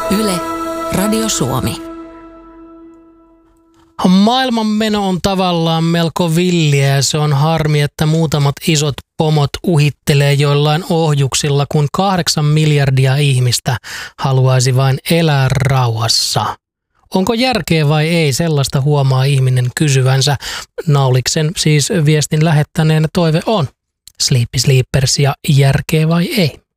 Yle, Radio Suomi. Maailmanmeno on tavallaan melko villiä ja se on harmi, että muutamat isot pomot uhittelee joillain ohjuksilla, kun 8 miljardia ihmistä haluaisi vain elää rauhassa. Onko järkeä vai ei, sellaista huomaa ihminen kysyvänsä. Nauliksen siis viestin lähettäneen toive on Sleepy Sleepers ja järkeä vai ei.